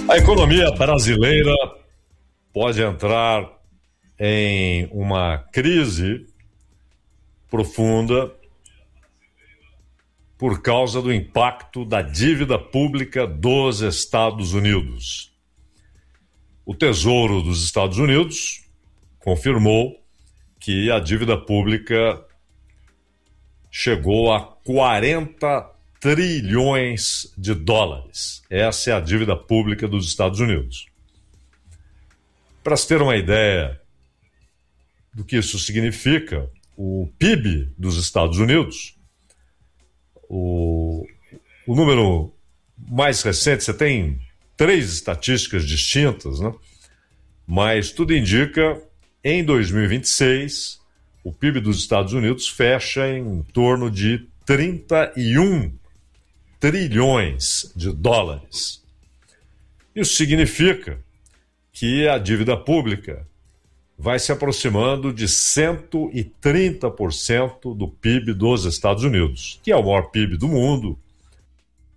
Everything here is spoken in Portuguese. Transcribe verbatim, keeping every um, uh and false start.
A economia brasileira pode entrar em uma crise profunda por causa do impacto da dívida pública dos Estados Unidos. O Tesouro dos Estados Unidos confirmou que a dívida pública chegou a quarenta trilhões de dólares. Essa é a dívida pública dos Estados Unidos. Para se ter uma ideia do que isso significa, o P I B dos Estados Unidos, o, o número mais recente, você tem três estatísticas distintas, né? Mas tudo indica, em dois mil e vinte e seis, o P I B dos Estados Unidos fecha em torno de trinta e um trilhões de dólares. Isso significa que a dívida pública vai se aproximando de cento e trinta por cento do P I B dos Estados Unidos, que é o maior P I B do mundo,